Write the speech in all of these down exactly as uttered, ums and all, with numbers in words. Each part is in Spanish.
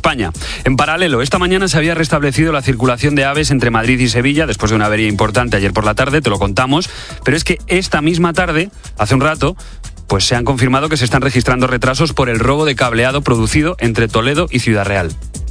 España. En paralelo, esta mañana se había restablecido la circulación de AVEs entre Madrid y Sevilla después de una avería importante ayer por la tarde, te lo contamos, pero es que esta misma tarde, hace un rato, pues se han confirmado que se están registrando retrasos por el robo de cableado producido entre Toledo y Ciudad Real.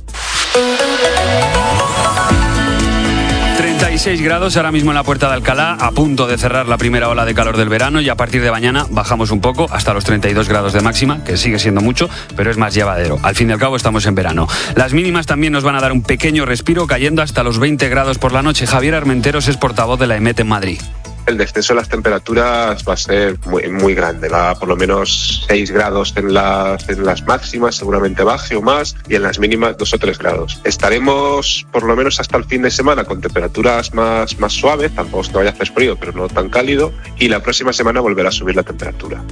treinta y seis grados ahora mismo en la Puerta de Alcalá, a punto de cerrar la primera ola de calor del verano, y a partir de mañana bajamos un poco hasta los treinta y dos grados de máxima, que sigue siendo mucho, pero es más llevadero. Al fin y al cabo estamos en verano. Las mínimas también nos van a dar un pequeño respiro, cayendo hasta los veinte grados por la noche. Javier Armenteros es portavoz de la EMET en Madrid. El descenso de las temperaturas va a ser muy, muy grande, va a por lo menos seis grados en las, en las máximas, seguramente baje o más, y en las mínimas dos o tres grados. Estaremos por lo menos hasta el fin de semana con temperaturas más, más suaves, tampoco es que vaya a hacer frío, pero no tan cálido, y la próxima semana volverá a subir la temperatura.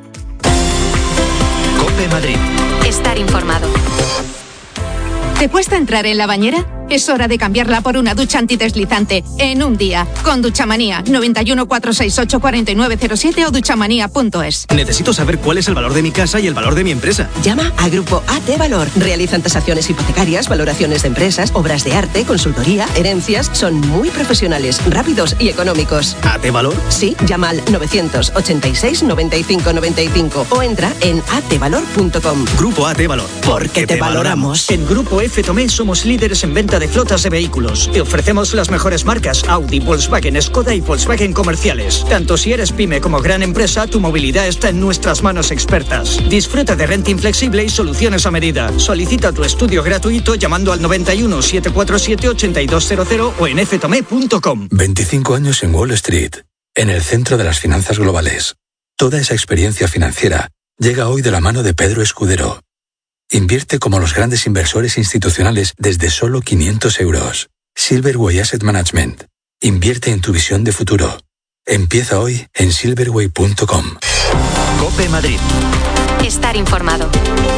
COPE Madrid. Estar informado. ¿Te cuesta entrar en la bañera? Es hora de cambiarla por una ducha antideslizante en un día. Con Duchamanía, noventa y uno, cuatrocientos sesenta y ocho, cuarenta y nueve cero siete o duchamanía punto es. Necesito saber cuál es el valor de mi casa y el valor de mi empresa. Llama a Grupo A T Valor. Realizan tasaciones hipotecarias, valoraciones de empresas, obras de arte, consultoría, herencias. Son muy profesionales, rápidos y económicos. ¿A T Valor? Sí, llama al novecientos ochenta y seis, noventa y cinco noventa y cinco o entra en a t valor punto com. Grupo A T Valor. Porque te valoramos. En Grupo F Tomé somos líderes en venta de flotas de vehículos. Te ofrecemos las mejores marcas Audi, Volkswagen, Skoda y Volkswagen comerciales. Tanto si eres pyme como gran empresa, tu movilidad está en nuestras manos expertas. Disfruta de renting flexible y soluciones a medida. Solicita tu estudio gratuito llamando al noventa y uno, setecientos cuarenta y siete, ochenta y dos cero cero o en f tomé punto com. veinticinco años en Wall Street, en el centro de las finanzas globales. Toda esa experiencia financiera llega hoy de la mano de Pedro Escudero. Invierte como los grandes inversores institucionales desde solo quinientos euros. Silverway Asset Management. Invierte en tu visión de futuro. Empieza hoy en silverway punto com. COPE Madrid. Estar informado.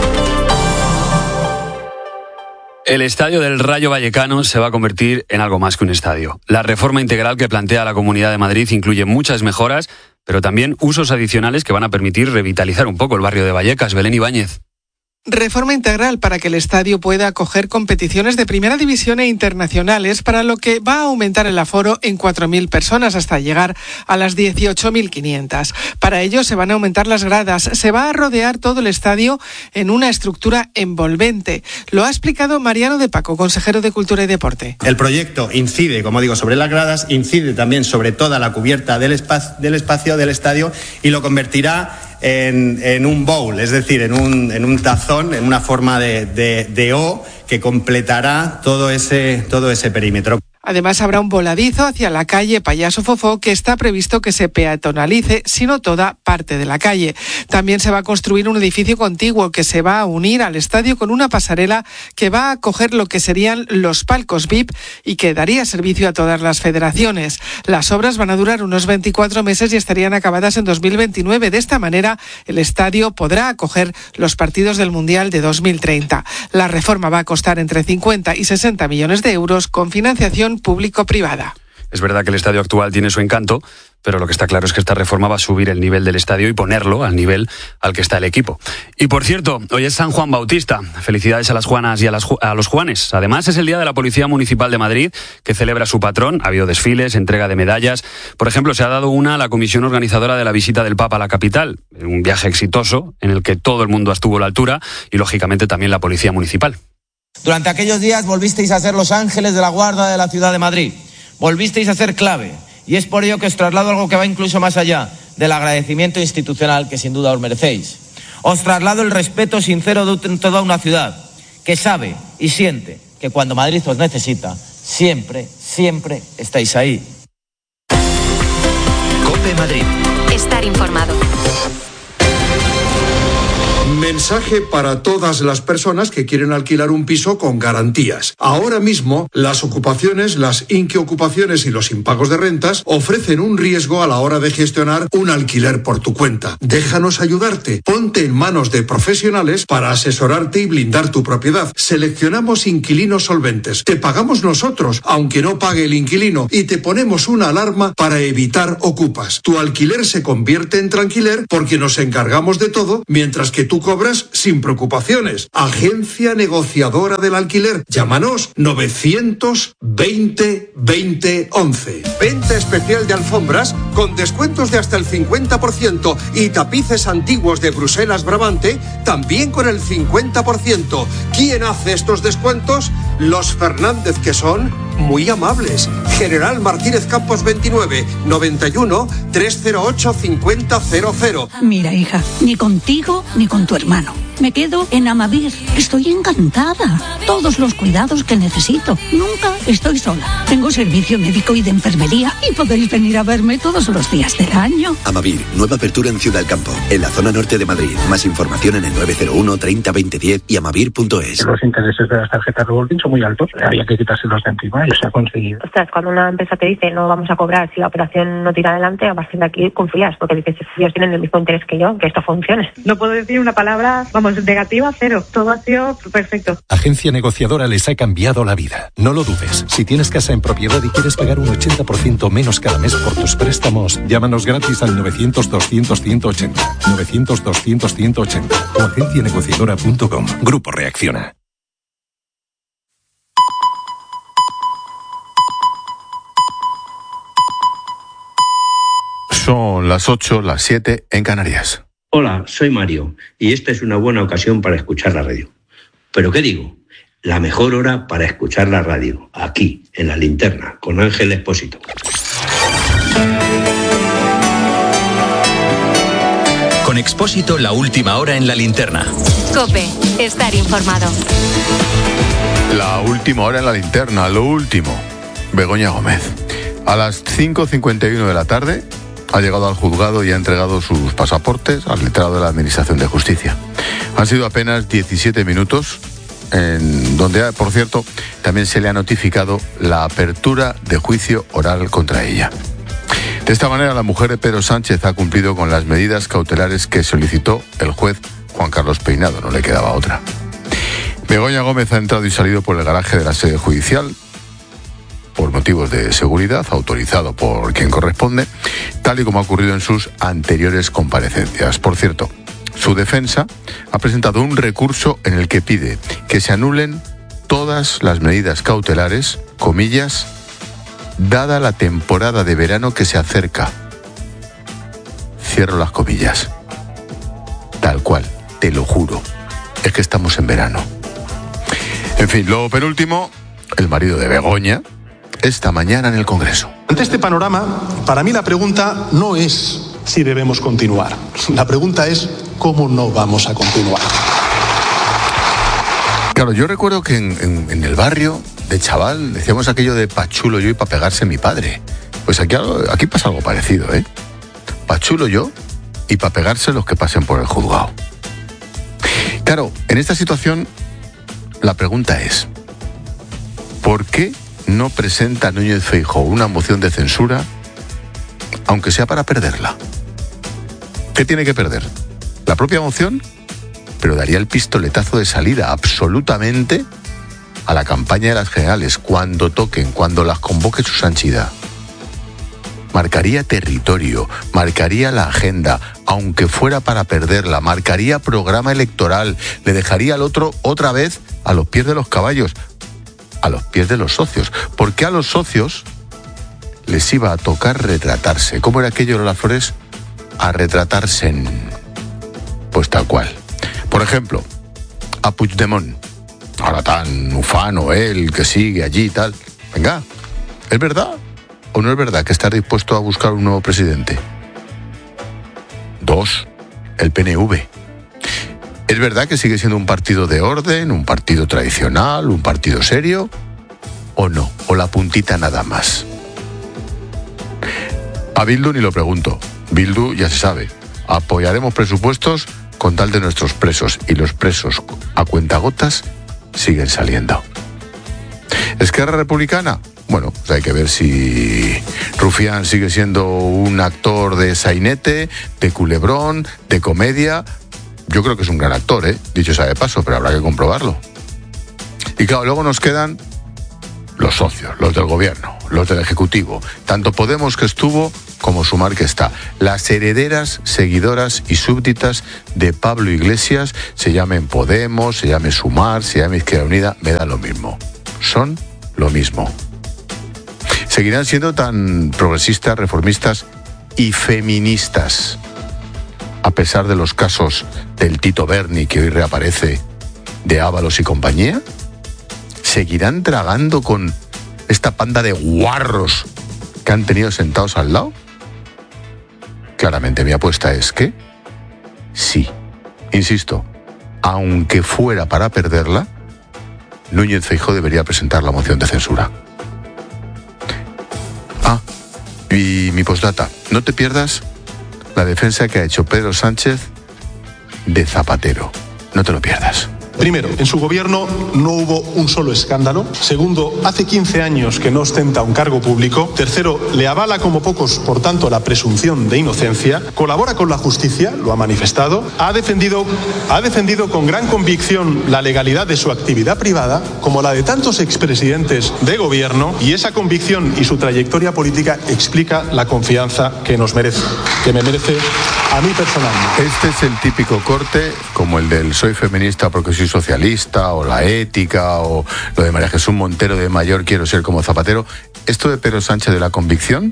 El estadio del Rayo Vallecano se va a convertir en algo más que un estadio. La reforma integral que plantea la Comunidad de Madrid incluye muchas mejoras, pero también usos adicionales que van a permitir revitalizar un poco el barrio de Vallecas. Belén Ibáñez. Reforma integral para que el estadio pueda acoger competiciones de primera división e internacionales, para lo que va a aumentar el aforo en cuatro mil personas hasta llegar a las dieciocho mil quinientas. Para ello se van a aumentar las gradas, se va a rodear todo el estadio en una estructura envolvente. Lo ha explicado Mariano de Paco, consejero de Cultura y Deporte. El proyecto incide, como digo, sobre las gradas, incide también sobre toda la cubierta del espacio del, espacio del estadio y lo convertirá En, en un bowl, es decir, en un, en un tazón, en una forma de, de, de O que completará todo ese, todo ese perímetro. Además, habrá un voladizo hacia la calle Payaso Fofó, que está previsto que se peatonalice, sino toda parte de la calle. También se va a construir un edificio contiguo que se va a unir al estadio con una pasarela que va a acoger lo que serían los palcos V I P y que daría servicio a todas las federaciones. Las obras van a durar unos veinticuatro meses y estarían acabadas en dos mil veintinueve. De esta manera, el estadio podrá acoger los partidos del Mundial de dos mil treinta. La reforma va a costar entre cincuenta y sesenta millones de euros con financiación público-privada. Es verdad que el estadio actual tiene su encanto, pero lo que está claro es que esta reforma va a subir el nivel del estadio y ponerlo al nivel al que está el equipo. Y por cierto, hoy es San Juan Bautista. Felicidades a las Juanas y a, las, a los Juanes. Además, es el Día de la Policía Municipal de Madrid, que celebra su patrón. Ha habido desfiles, entrega de medallas. Por ejemplo, se ha dado una a la comisión organizadora de la visita del Papa a la capital. Un viaje exitoso en el que todo el mundo estuvo a la altura y, lógicamente, también la Policía Municipal. Durante aquellos días volvisteis a ser los ángeles de la guarda de la ciudad de Madrid. Volvisteis a ser clave, y es por ello que os traslado algo que va incluso más allá del agradecimiento institucional que sin duda os merecéis. Os traslado el respeto sincero de toda una ciudad que sabe y siente que cuando Madrid os necesita, siempre, siempre estáis ahí. COPE Madrid. Estar informado. Mensaje para todas las personas que quieren alquilar un piso con garantías. Ahora mismo, las ocupaciones, las inquiocupaciones y los impagos de rentas ofrecen un riesgo a la hora de gestionar un alquiler por tu cuenta. Déjanos ayudarte. Ponte en manos de profesionales para asesorarte y blindar tu propiedad. Seleccionamos inquilinos solventes. Te pagamos nosotros, aunque no pague el inquilino, y te ponemos una alarma para evitar ocupas. Tu alquiler se convierte en tranquiler porque nos encargamos de todo, mientras que tú cobras obras sin preocupaciones. Agencia negociadora del alquiler. Llámanos novecientos veinte veinte once. Venta especial de alfombras con descuentos de hasta el cincuenta por ciento y tapices antiguos de Bruselas Brabante también con el cincuenta por ciento. ¿Quién hace estos descuentos? Los Fernández, que son muy amables. General Martínez Campos veintinueve, noventa y uno, trescientos ocho, cincuenta cero cero. Mira, hija, ni contigo ni con tu hermano. Me quedo en Amavir. Estoy encantada. Todos los cuidados que necesito. Nunca estoy sola. Tengo servicio médico y de enfermería y podéis venir a verme todos los días del año. Amavir, nueva apertura en Ciudad del Campo, en la zona norte de Madrid. Más información en el nueve cero uno, treinta, veinte, diez y amavir punto es. Los intereses de las tarjetas revolving son muy altos. Había que quitárselos de encima y se ha conseguido. Ostras, cuando una empresa te dice no vamos a cobrar si la operación no tira adelante, a partir de aquí confías, porque dices, ellos tienen el mismo interés que yo, que esto funcione. No puedo decir una palabra, vamos, negativa, cero. Todo ha sido perfecto. Agencia Negociadora les ha cambiado la vida. No lo dudes. Si tienes casa en propiedad y quieres pagar un ochenta por ciento menos cada mes por tus préstamos, llámanos gratis al novecientos, doscientos, ciento ochenta. novecientos, doscientos, ciento ochenta. O agencia negociadora punto com. Grupo Reacciona. Son las ocho, las siete en Canarias. Hola, soy Mario y esta es una buena ocasión para escuchar la radio. ¿Pero qué digo? La mejor hora para escuchar la radio, aquí, en La Linterna, con Ángel Expósito. Con Expósito, la última hora en La Linterna. COPE, estar informado. La última hora en La Linterna, lo último. Begoña Gómez. A las cinco cincuenta y uno de la tarde ha llegado al juzgado y ha entregado sus pasaportes al letrado de la Administración de Justicia. Han sido apenas diecisiete minutos, en donde, por cierto, también se le ha notificado la apertura de juicio oral contra ella. De esta manera, la mujer de Pedro Sánchez ha cumplido con las medidas cautelares que solicitó el juez Juan Carlos Peinado, no le quedaba otra. Begoña Gómez ha entrado y salido por el garaje de la sede judicial, por motivos de seguridad, autorizado por quien corresponde, tal y como ha ocurrido en sus anteriores comparecencias. Por cierto, su defensa ha presentado un recurso en el que pide que se anulen todas las medidas cautelares, comillas, dada la temporada de verano que se acerca. Cierro las comillas. Tal cual, te lo juro. Es que estamos en verano. En fin, lo penúltimo, el marido de Begoña, esta mañana en el Congreso. Ante este panorama, para mí la pregunta no es si debemos continuar. La pregunta es cómo no vamos a continuar. Claro, yo recuerdo que en, en, en el barrio de chaval decíamos aquello de pa' chulo yo y pa' pegarse mi padre. Pues aquí, aquí pasa algo parecido, ¿eh? Pa' chulo yo y pa' pegarse los que pasen por el juzgado. Claro, en esta situación la pregunta es, ¿por qué no presenta Núñez Feijóo una moción de censura, aunque sea para perderla? ¿Qué tiene que perder? ¿La propia moción? Pero daría el pistoletazo de salida absolutamente a la campaña de las generales, cuando toquen, cuando las convoque su Sanchidad. Marcaría territorio, marcaría la agenda, aunque fuera para perderla, marcaría programa electoral, le dejaría al otro otra vez a los pies de los caballos, a los pies de los socios, porque a los socios les iba a tocar retratarse. ¿Cómo era aquello de las flores? A retratarse en... Pues tal cual. Por ejemplo, a Puigdemont, ahora tan ufano él, que sigue allí y tal. Venga, ¿es verdad o no es verdad que está dispuesto a buscar un nuevo presidente? Dos, el P N V. ¿Es verdad que sigue siendo un partido de orden, un partido tradicional, un partido serio? ¿O no? ¿O la puntita nada más? A Bildu ni lo pregunto. Bildu ya se sabe. Apoyaremos presupuestos con tal de nuestros presos. Y los presos a cuentagotas siguen saliendo. ¿Esquerra Republicana? Bueno, pues hay que ver si Rufián sigue siendo un actor de sainete, de culebrón, de comedia. Yo creo que es un gran actor, ¿eh? Dicho sea de paso, pero habrá que comprobarlo. Y claro, luego nos quedan los socios, los del gobierno, los del Ejecutivo. Tanto Podemos, que estuvo, como Sumar que está. Las herederas, seguidoras y súbditas de Pablo Iglesias, se llamen Podemos, se llame Sumar, se llame Izquierda Unida, me da lo mismo. Son lo mismo. Seguirán siendo tan progresistas, reformistas y feministas, a pesar de los casos del Tito Berni, que hoy reaparece, de Ábalos y compañía. ¿Seguirán tragando con esta panda de guarros que han tenido sentados al lado? Claramente mi apuesta es que sí. Insisto, aunque fuera para perderla, Núñez Feijóo debería presentar la moción de censura. Ah, y mi postdata, no te pierdas la defensa que ha hecho Pedro Sánchez de Zapatero. No te lo pierdas. Primero, en su gobierno no hubo un solo escándalo. Segundo, hace quince años que no ostenta un cargo público. Tercero, le avala como pocos, por tanto, la presunción de inocencia. Colabora con la justicia, lo ha manifestado. Ha defendido, ha defendido con gran convicción la legalidad de su actividad privada, como la de tantos expresidentes de gobierno. Y esa convicción y su trayectoria política explica la confianza que nos merece, que me merece a mí personalmente. Este es el típico corte, como el del soy feminista porque soy socialista, o la ética, o lo de María Jesús Montero de mayor quiero ser como Zapatero. Esto de Pedro Sánchez de la convicción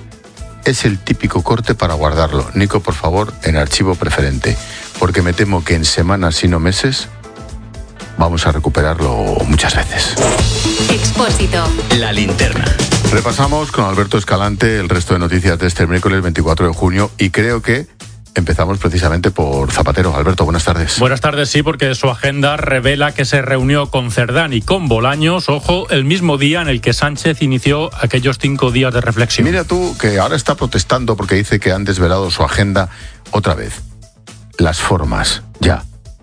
es el típico corte para guardarlo. Nico, por favor, en archivo preferente, porque me temo que en semanas y no meses vamos a recuperarlo muchas veces. Expósito. La linterna. Repasamos con Alberto Escalante el resto de noticias de este miércoles veinticuatro de junio y creo que empezamos precisamente por Zapatero. Alberto, buenas tardes. Buenas tardes, sí, porque su agenda revela que se reunió con Cerdán y con Bolaños, ojo, el mismo día en el que Sánchez inició aquellos cinco días de reflexión. Mira tú, que ahora está protestando porque dice que han desvelado su agenda otra vez. Las formas, ya.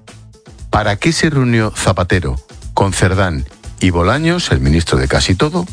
¿Para qué se reunió Zapatero con Cerdán y Bolaños, el ministro de casi todo,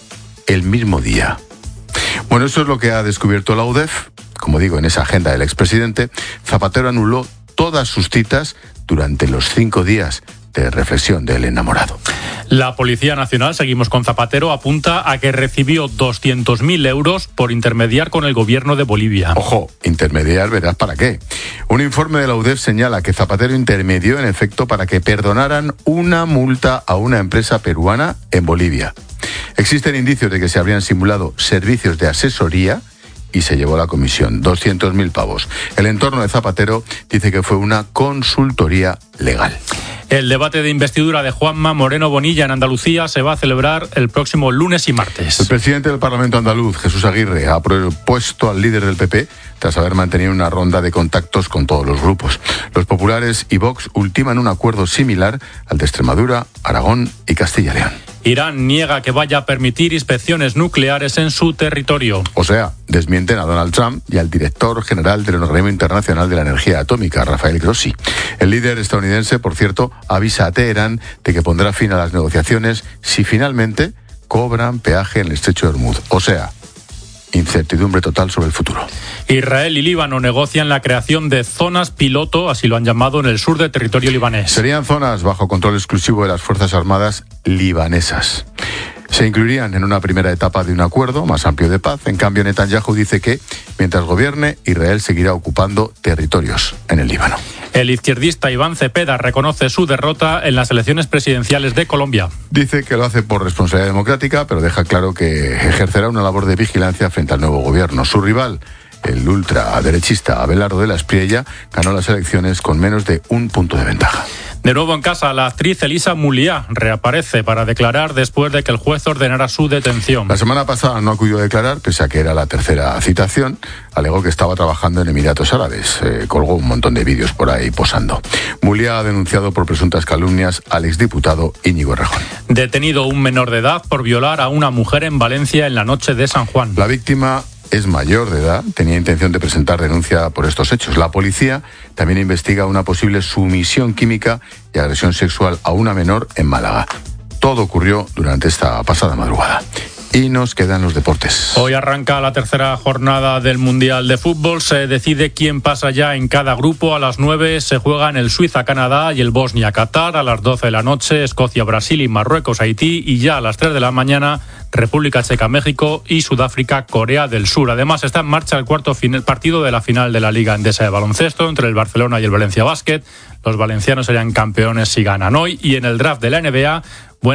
el mismo día? Bueno, eso es lo que ha descubierto la U D E F. Como digo, en esa agenda del expresidente, Zapatero anuló todas sus citas durante los cinco días de reflexión del enamorado. La Policía Nacional, seguimos con Zapatero, apunta a que recibió doscientos mil euros por intermediar con el gobierno de Bolivia. Ojo, intermediar, verás para qué. Un informe de la U D E F señala que Zapatero intermedió en efecto para que perdonaran una multa a una empresa peruana en Bolivia. Existen indicios de que se habrían simulado servicios de asesoría y se llevó la comisión, doscientos mil pavos. El entorno de Zapatero dice que fue una consultoría legal. El debate de investidura de Juanma Moreno Bonilla en Andalucía se va a celebrar el próximo lunes y martes. El presidente del Parlamento andaluz, Jesús Aguirre, ha propuesto al líder del P P tras haber mantenido una ronda de contactos con todos los grupos. Los populares y Vox ultiman un acuerdo similar al de Extremadura, Aragón y Castilla y León. Irán niega que vaya a permitir inspecciones nucleares en su territorio. O sea, desmienten a Donald Trump y al director general del Organismo Internacional de la Energía Atómica, Rafael Grossi. El líder estadounidense, por cierto, avisa a Teherán de que pondrá fin a las negociaciones si finalmente cobran peaje en el estrecho de Hormuz. O sea, incertidumbre total sobre el futuro. Israel y Líbano negocian la creación de zonas piloto, así lo han llamado, en el sur del territorio libanés. Serían zonas bajo control exclusivo de las Fuerzas Armadas libanesas. Se incluirían en una primera etapa de un acuerdo más amplio de paz. En cambio, Netanyahu dice que, mientras gobierne, Israel seguirá ocupando territorios en el Líbano. El izquierdista Iván Cepeda reconoce su derrota en las elecciones presidenciales de Colombia. Dice que lo hace por responsabilidad democrática, pero deja claro que ejercerá una labor de vigilancia frente al nuevo gobierno. Su rival, el ultraderechista Abelardo de la Espriella, ganó las elecciones con menos de un punto de ventaja. De nuevo en casa, la actriz Elisa Muliá reaparece para declarar después de que el juez ordenara su detención. La semana pasada no acudió a declarar, pese a que era la tercera citación. Alegó que estaba trabajando en Emiratos Árabes. Eh, colgó un montón de vídeos por ahí posando. Muliá ha denunciado por presuntas calumnias al exdiputado Íñigo Errejón. Detenido un menor de edad por violar a una mujer en Valencia en la noche de San Juan. La víctima es mayor de edad, tenía intención de presentar denuncia por estos hechos. La policía también investiga una posible sumisión química y agresión sexual a una menor en Málaga. Todo ocurrió durante esta pasada madrugada. Y nos quedan los deportes. Hoy arranca la tercera jornada del Mundial de Fútbol. Se decide quién pasa ya en cada grupo. A las nueve se juegan el Suiza-Canadá y el Bosnia-Qatar. A las doce de la noche, Escocia-Brasil y Marruecos-Haití. Y ya a las tres de la mañana República Checa, México y Sudáfrica, Corea del Sur. Además está en marcha el cuarto fin- partido de la final de la Liga Endesa de Baloncesto entre el Barcelona y el Valencia Basket. Los valencianos serían campeones si ganan hoy. Y en el draft de la N B A,